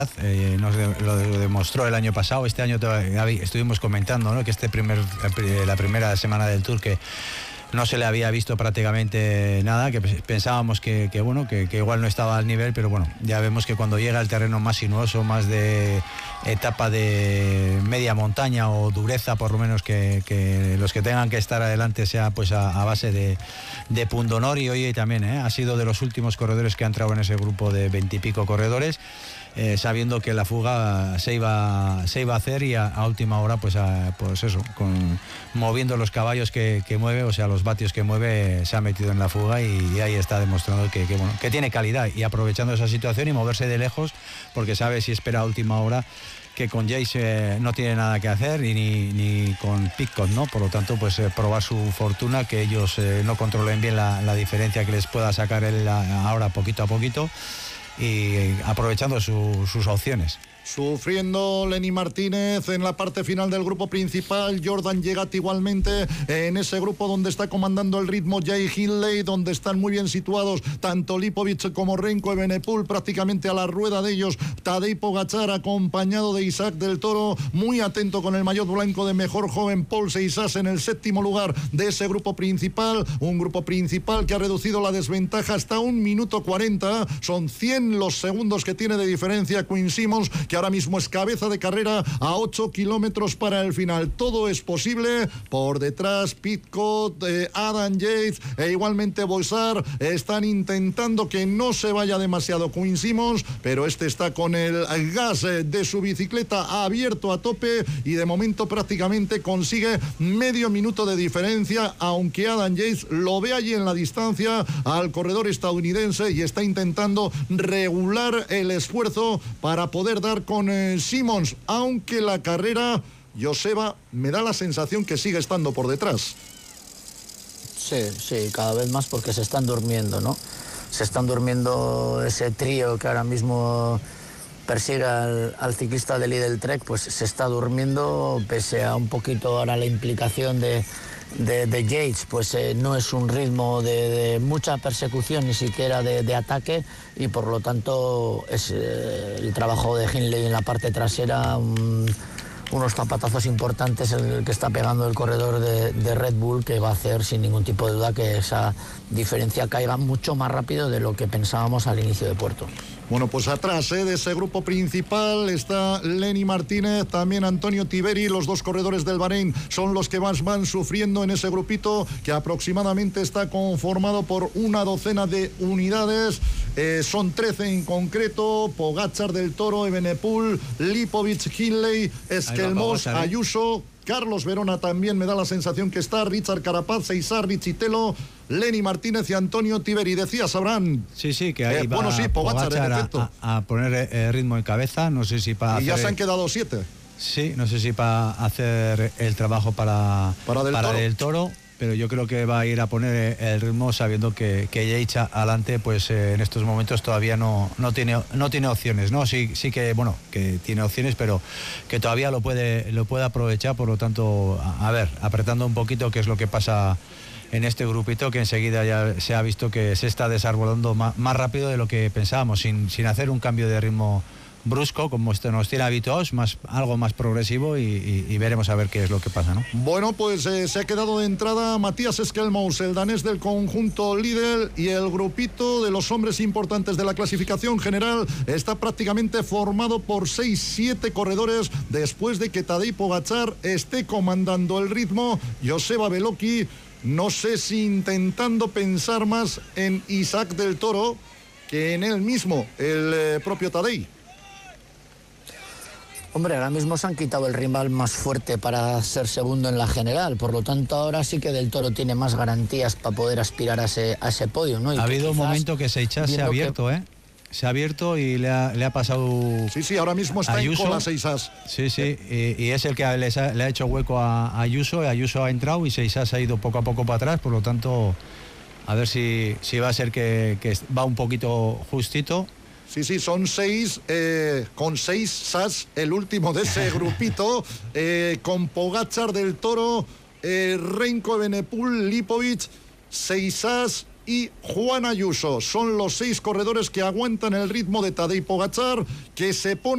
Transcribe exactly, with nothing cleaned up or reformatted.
Eh, nos de, lo, lo demostró el año pasado. Este año todavía estuvimos comentando, ¿no?, que este primer, la primera semana del Tour que no se le había visto prácticamente nada, que pensábamos que, que bueno, que, que igual no estaba al nivel, pero bueno, ya vemos que cuando llega al terreno más sinuoso, más de etapa de media montaña o dureza, por lo menos que, que los que tengan que estar adelante sea pues a, a base de, de pundonor. Y hoy también ¿eh? ha sido de los últimos corredores que ha entrado en ese grupo de veintipico corredores. Eh, sabiendo que la fuga se iba se iba a hacer y a, a última hora pues a, pues eso, con moviendo los caballos que, que mueve, o sea los vatios que mueve, se ha metido en la fuga y, y ahí está demostrando que, que bueno, que tiene calidad, y aprovechando esa situación y moverse de lejos, porque sabe, si espera a última hora, que con Jace eh, no tiene nada que hacer, y ni, ni con Pidcock, ¿no? Por lo tanto, pues eh, probar su fortuna, que ellos eh, no controlen bien la, la diferencia que les pueda sacar él ahora poquito a poquito, y aprovechando su, sus opciones. Sufriendo Lenny Martínez en la parte final del grupo principal. Jordan Llegat igualmente en ese grupo donde está comandando el ritmo Jay Hindley, donde están muy bien situados tanto Lipovic como Renko Evenepoel, prácticamente a la rueda de ellos Tadej Pogačar, acompañado de Isaac del Toro, muy atento con el maillot blanco de mejor joven Paul Seixas en el séptimo lugar de ese grupo principal. Un grupo principal que ha reducido la desventaja hasta un minuto cuarenta. Son cien los segundos que tiene de diferencia Quinn Simmons, que ahora mismo es cabeza de carrera a ocho kilómetros para el final. Todo es posible. Por detrás Pidcock, eh, Adam Yates e igualmente Boixart están intentando que no se vaya demasiado Quinn Simmons, pero este está con el gas de su bicicleta abierto a tope y de momento prácticamente consigue medio minuto de diferencia, aunque Adam Yates lo ve allí en la distancia al corredor estadounidense y está intentando regular el esfuerzo para poder dar con eh, Simmons, aunque la carrera, Joseba, me da la sensación que sigue estando por detrás. Sí, sí, cada vez más, porque se están durmiendo, ¿no? Se están durmiendo ese trío que ahora mismo persigue al, al ciclista de Lidl Trek, pues se está durmiendo, pese a un poquito ahora la implicación de de, de Yates, pues eh, no es un ritmo de, de mucha persecución, ni siquiera de, de ataque, y por lo tanto es eh, el trabajo de Hindley en la parte trasera, un, unos zapatazos importantes el que está pegando el corredor de, de Red Bull, que va a hacer sin ningún tipo de duda que esa diferencia caiga mucho más rápido de lo que pensábamos al inicio de puerto. Bueno, pues atrás eh, de ese grupo principal está Lenny Martínez, también Antonio Tiberi. Los dos corredores del Bahrein son los que más van sufriendo en ese grupito, que aproximadamente está conformado por una docena de unidades. Eh, son trece en concreto: Pogačar, del Toro, Evenepoel, Lipovic, Hindley, Esquelmós, ¿eh? Ayuso, Carlos Verona también me da la sensación que está, Richard Carapaz, Seixas, Richitelo, Lenny Martínez y Antonio Tiberi. Decías, Abraham. Sí, sí, que ahí eh, va bueno, sí, Pogačar, Pogačar en efecto. A, a poner eh, ritmo en cabeza, no sé si para Y ya hacer se han el, quedado siete. Sí, no sé si para hacer el trabajo para, para, del, para toro. del Toro, pero yo creo que va a ir a poner el ritmo, sabiendo que, que Yates adelante, pues eh, en estos momentos todavía no, no, tiene, no tiene opciones, ¿no? Sí, sí que, bueno, que tiene opciones, pero que todavía lo puede, lo puede aprovechar. Por lo tanto, a, a ver, apretando un poquito, que es lo que pasa en este grupito, que enseguida ya se ha visto que se está desarrollando más, más rápido de lo que pensábamos, sin, sin hacer un cambio de ritmo brusco, como esto nos tiene habituados, más, algo más progresivo, y, y, y veremos a ver qué es lo que pasa, ¿no? Bueno, pues eh, se ha quedado de entrada Matías Esquelmós, el danés del conjunto Lidl, y el grupito de los hombres importantes de la clasificación general está prácticamente formado por seis siete corredores, después de que Tadej Pogačar esté comandando el ritmo. Joseba Beloki, no sé si intentando pensar más en Isaac del Toro que en él mismo, el eh, propio Tadej. Hombre, ahora mismo se han quitado el rival más fuerte para ser segundo en la general, por lo tanto ahora sí que del Toro tiene más garantías para poder aspirar a ese, a ese podio, ¿no? Y ha habido un momento que Seixas se ha abierto, que... ¿eh? Se ha abierto y le ha, le ha pasado. Sí, sí, ahora mismo está Ayuso, en cola Seixas. Sí, sí, y, y es el que ha, les ha, le ha hecho hueco a Ayuso. Ayuso ha entrado y Seixas ha ido poco a poco para atrás, por lo tanto, a ver si, si va a ser que, que va un poquito justito. Sí, sí, son seis, eh, con seis Sas, el último de ese grupito, eh, con Pogačar, del Toro, eh, Renko Evenepoel, Lipovic, Seixas y Juan Ayuso. Son los seis corredores que aguantan el ritmo de Tadej Pogačar, que se pone